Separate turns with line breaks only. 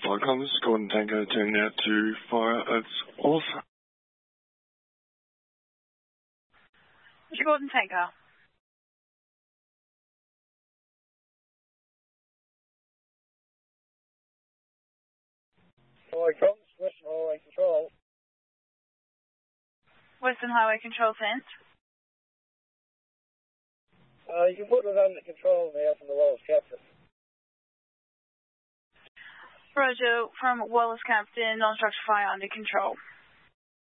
Falcon, this is Golden Tango, taking out to fire at Wallace.
Mr. Golden Tango.
Highway Coast, Western Highway Control.
Western Highway Control sent.
You can put it under control now from the Wallace Captain.
Roger, from Wallace Captain, non-structure fire under control.